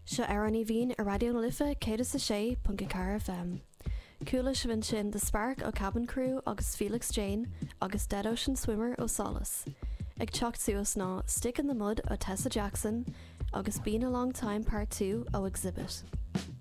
Se ar an bhín a radio na lifa cé sa sé .car FM. Cúla se bhain sin de Spark ó Cabin Crew agus Felix Jane agus Dead Ocean Swimmer ó Solace. Ag teacht suas ná Stick in the Mud ó Tessa Jackson agus Been a Long Time Part 2 ó Exhibit.